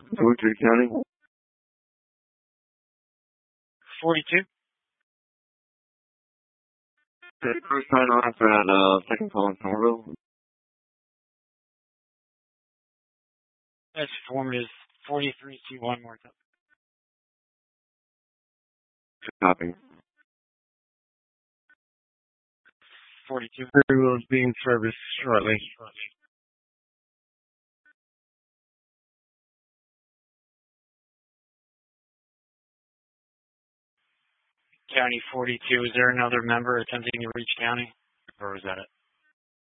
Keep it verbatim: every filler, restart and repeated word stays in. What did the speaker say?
Woodford County. forty-two. Okay, first sign off at uh, second call in Somerville. That's form is forty-three C one more time. Copy. forty-two. Crew is being serviced shortly. County forty-two. Is there another member attempting to reach county? Or was that it?